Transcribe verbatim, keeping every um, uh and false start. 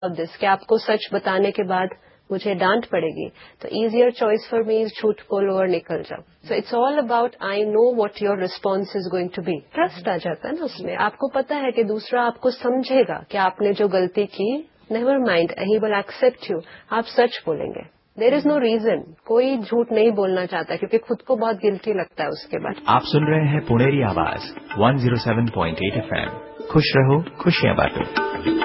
अब दिस कि आपको सच बताने के बाद मुझे डांट पड़ेगी, तो easier choice for me is झूठ बोलो और निकल जाओ. So it's all about I know what your response is going to be. Trust आ जाता है ना उसमें. आपको पता है कि दूसरा आपको समझेगा कि आपने जो गलती की, never mind, he will accept you. आप सच बोलेंगे. There is no reason. कोई झूठ नहीं बोलना चाहता क्योंकि खुद को बहुत गिल्टी लगता है उसके बाद. आप सुन रहे हैं पुणेरी आवाज one zero seven point eight F M. खुश रहो, खुशियां बांटो.